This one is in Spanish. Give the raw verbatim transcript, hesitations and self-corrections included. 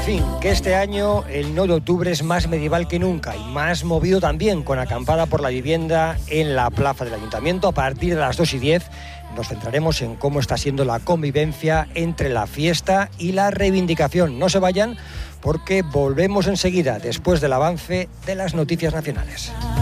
En fin, que este año el nueve de octubre es más medieval que nunca y más movido también, con acampada por la vivienda en la plaza del Ayuntamiento. A partir de las dos y diez nos centraremos en cómo está siendo la convivencia entre la fiesta y la reivindicación. No se vayan porque volvemos enseguida, después del avance de las noticias nacionales.